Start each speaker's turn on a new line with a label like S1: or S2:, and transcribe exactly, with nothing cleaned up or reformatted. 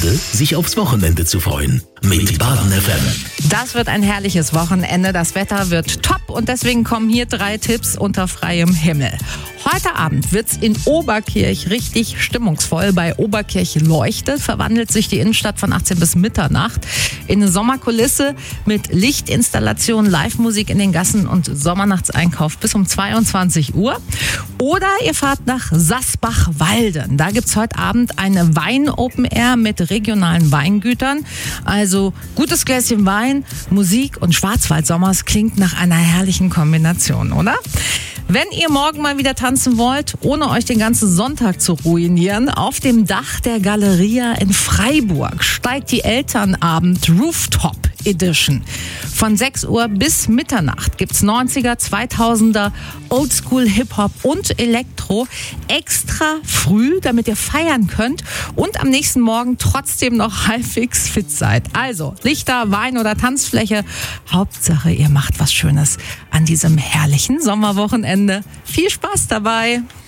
S1: Gründe, sich aufs Wochenende zu freuen. Mit Baden F M.
S2: Das wird ein herrliches Wochenende. Das Wetter wird top und deswegen kommen hier drei Tipps unter freiem Himmel. Heute Abend wird's in Oberkirch richtig stimmungsvoll. Bei Oberkirch leuchtet, verwandelt sich die Innenstadt von achtzehn bis Mitternacht in eine Sommerkulisse mit Lichtinstallation, Live-Musik in den Gassen und Sommernachtseinkauf bis um zweiundzwanzig Uhr. Oder ihr fahrt nach Sassbach-Walden. Da gibt's heute Abend eine Wein-Open-Air mit regionalen Weingütern. Also gutes Gläschen Wein, Musik und Schwarzwaldsommers klingt nach einer herrlichen Kombination, oder? Wenn ihr morgen mal wieder tanzen wollt, ohne euch den ganzen Sonntag zu ruinieren, auf dem Dach der Galeria in Freiburg steigt die Elternabend Rooftop Edition. Von sechs Uhr bis Mitternacht gibt's neunziger, zweitausender Oldschool Hip-Hop und Elektro extra früh, damit ihr feiern könnt und am nächsten Morgen trotzdem noch halbwegs fit seid. Also Lichter, Wein oder Tanzfläche, Hauptsache ihr macht was Schönes an diesem herrlichen Sommerwochenende. Viel Spaß dabei!